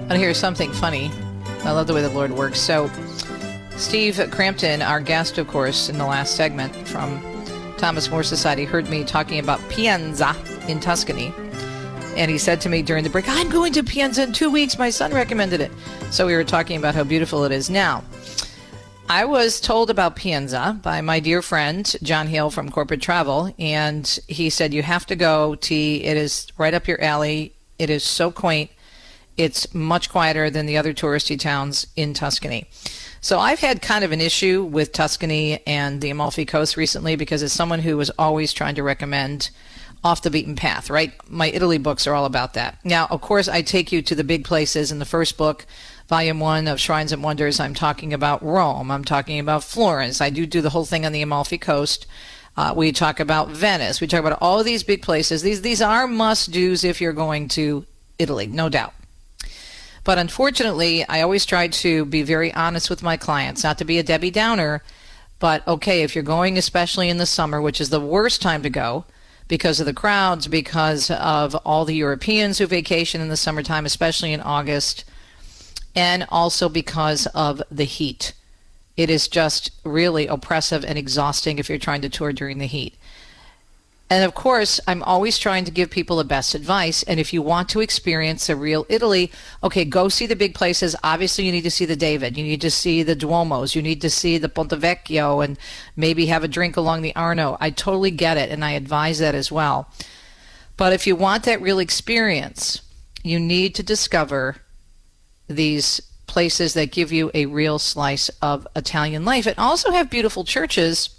to hear something funny. I love the way the Lord works. So, Steve Crampton, our guest, of course, in the last segment from Thomas More Society, heard me talking about Pienza in Tuscany. And he said to me during the break, I'm going to Pienza in 2 weeks. My son recommended it. So we were talking about how beautiful it is. Now, I was told about Pienza by my dear friend, John Hale from Corporate Travel. And he said, you have to go, T. It is right up your alley. It is so quaint. It's much quieter than the other touristy towns in Tuscany. So I've had kind of an issue with Tuscany and the Amalfi Coast recently because as someone who was always trying to recommend off the beaten path, right? My Italy books are all about that. Now, of course, I take you to the big places. In the first book, Volume 1 of Shrines and Wonders, I'm talking about Rome. I'm talking about Florence. I do the whole thing on the Amalfi Coast. We talk about Venice. We talk about all of these big places. These are must-dos if you're going to Italy, no doubt. But unfortunately, I always try to be very honest with my clients, not to be a Debbie Downer, but okay, if you're going especially in the summer, which is the worst time to go because of the crowds, because of all the Europeans who vacation in the summertime, especially in August, and also because of the heat. It is just really oppressive and exhausting if you're trying to tour during the heat. And of course, I'm always trying to give people the best advice. And if you want to experience a real Italy, okay, go see the big places. Obviously, you need to see the David. You need to see the Duomos. You need to see the Ponte Vecchio and maybe have a drink along the Arno. I totally get it, and I advise that as well. But if you want that real experience, you need to discover these places that give you a real slice of Italian life and also have beautiful churches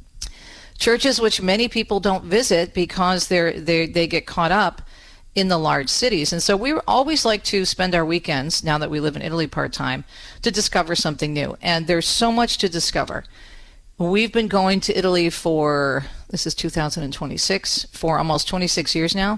which many people don't visit because they get caught up in the large cities. And so we always like to spend our weekends, now that we live in Italy part-time, to discover something new. And there's so much to discover. We've been going to Italy this is 2026, for almost 26 years now.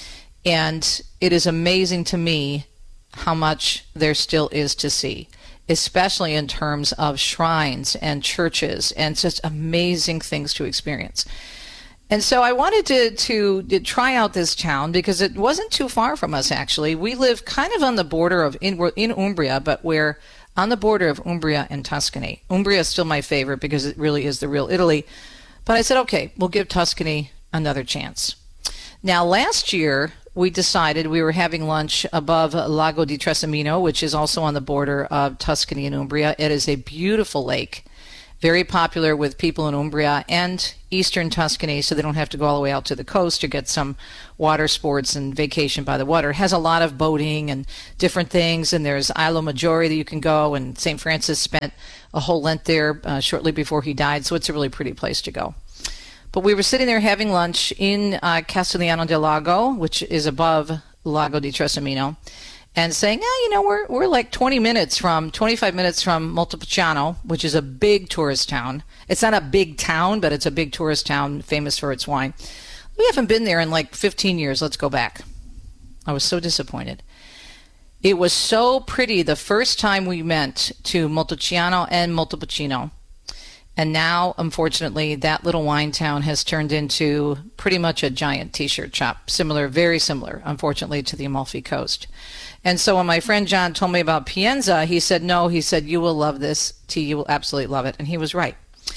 And it is amazing to me how much there still is to see, especially in terms of shrines and churches and just amazing things to experience. And so I wanted to try out this town because it wasn't too far from us, actually. We live kind of on the border we're in Umbria, but we're on the border of Umbria and Tuscany. Umbria is still my favorite because it really is the real Italy. But I said, okay, we'll give Tuscany another chance. Now, last year, we decided we were having lunch above Lago di Trasimeno, which is also on the border of Tuscany and Umbria. It is a beautiful lake, very popular with people in Umbria and eastern Tuscany, so they don't have to go all the way out to the coast to get some water sports and vacation by the water. It has a lot of boating and different things, and there's Isla Maggiore that you can go, and St. Francis spent a whole Lent there shortly before he died, so it's a really pretty place to go. But we were sitting there having lunch in Castigliano del Lago, which is above Lago di Trasimeno, and saying, we're like 25 minutes from Montepulciano, which is a big tourist town. It's not a big town, but it's a big tourist town famous for its wine. We haven't been there in like 15 years. Let's go back. I was so disappointed. It was so pretty the first time we went to Montepulciano and Montepulciano. And now, unfortunately, that little wine town has turned into pretty much a giant T-shirt shop, very similar, unfortunately, to the Amalfi Coast. And so when my friend John told me about Pienza, he said, you will love this, T, you will absolutely love it. And he was right.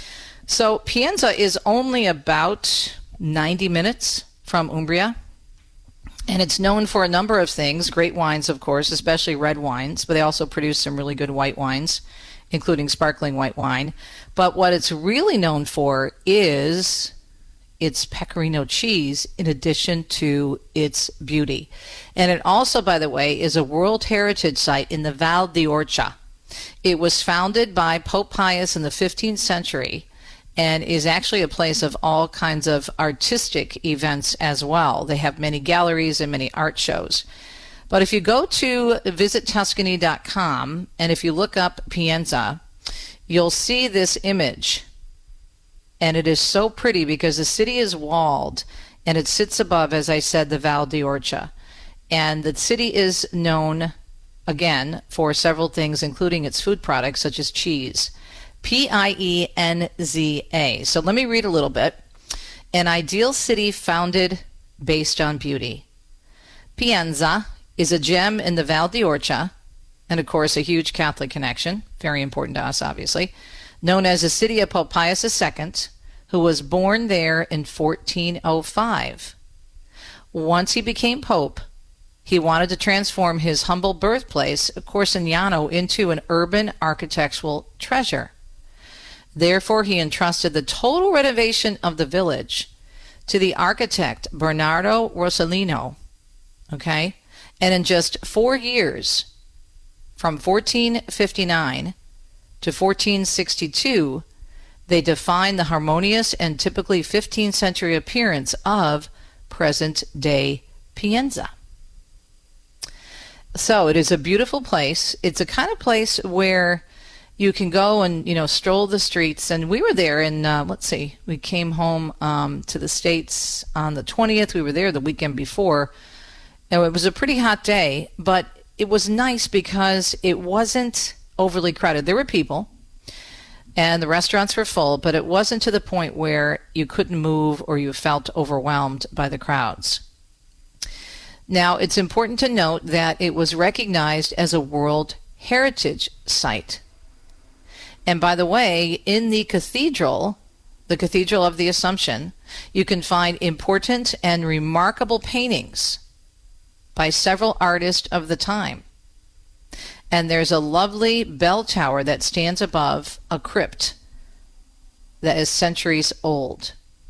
So Pienza is only about 90 minutes from Umbria. And it's known for a number of things, great wines, of course, especially red wines, but they also produce some really good white wines, including sparkling white wine. But what it's really known for is its pecorino cheese in addition to its beauty. And it also, by the way, is a World Heritage Site in the Val d'Orcia. It was founded by Pope Pius in the 15th century and is actually a place of all kinds of artistic events as well. They have many galleries and many art shows. But if you go to visittuscany.com and if you look up Pienza, you'll see this image. And it is so pretty because the city is walled and it sits above, as I said, the Val d'Orcia. And the city is known, again, for several things, including its food products such as cheese. Pienza. So let me read a little bit. An ideal city founded based on beauty. Pienza is a gem in the Val d'Orcia, and of course a huge Catholic connection, very important to us obviously, known as the city of Pope Pius II, who was born there in 1405. Once he became Pope, he wanted to transform his humble birthplace, Corsignano, into an urban architectural treasure. Therefore, he entrusted the total renovation of the village to the architect Bernardo Rossellino. Okay? And in just 4 years, from 1459 to 1462, they defined the harmonious and typically 15th century appearance of present-day Pienza. So it is a beautiful place. It's a kind of place where you can go and, stroll the streets. And we were there in, we came home to the States on the 20th. We were there the weekend before. And it was a pretty hot day, but it was nice because it wasn't overly crowded. There were people, and the restaurants were full, but it wasn't to the point where you couldn't move or you felt overwhelmed by the crowds. Now, it's important to note that it was recognized as a World Heritage Site. And by the way, in the Cathedral of the Assumption, you can find important and remarkable paintings by several artists of the time. And there's a lovely bell tower that stands above a crypt that is centuries old.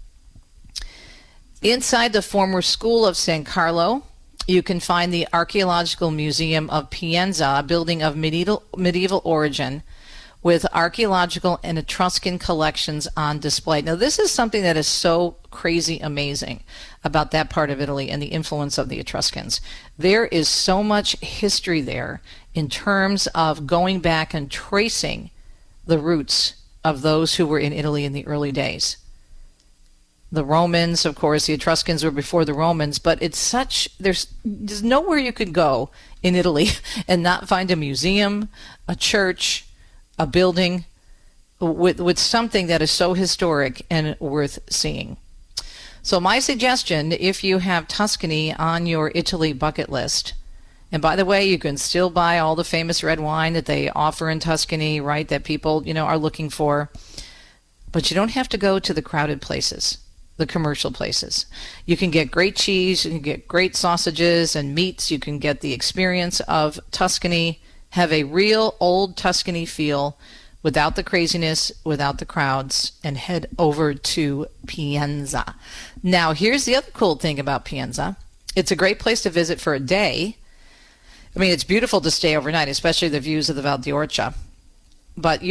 Inside the former School of San Carlo, you can find the Archaeological Museum of Pienza, a building of medieval origin, with archaeological and Etruscan collections on display. Now, this is something that is so crazy amazing about that part of Italy and the influence of the Etruscans. There is so much history there in terms of going back and tracing the roots of those who were in Italy in the early days. The Romans, of course, the Etruscans were before the Romans, but there's nowhere you could go in Italy and not find a museum, a church, a building with something that is so historic and worth seeing. So my suggestion, if you have Tuscany on your Italy bucket list, and by the way, you can still buy all the famous red wine that they offer in Tuscany, right, that people, are looking for, but you don't have to go to the crowded places, the commercial places. You can get great cheese, you can get great sausages and meats, you can get the experience of Tuscany, have a real old Tuscany feel without the craziness, without the crowds, and head over to Pienza. Now, here's the other cool thing about Pienza. It's a great place to visit for a day. I mean, it's beautiful to stay overnight, especially the views of the Val d'Orcia. But